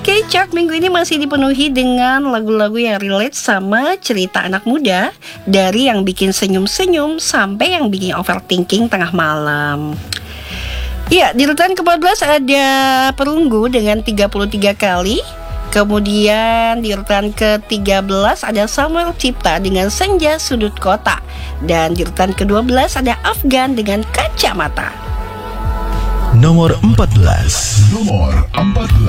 Oke, chart minggu ini masih dipenuhi dengan lagu-lagu yang relate sama cerita anak muda, dari yang bikin senyum-senyum sampai yang bikin overthinking tengah malam. Ya, di urutan ke-14 ada Perunggu dengan 33 kali. Kemudian di urutan ke-13 ada Samuel Cipta dengan Senja Sudut Kota. Dan di urutan ke-12 ada Afgan dengan Kacamata. Nomor 14.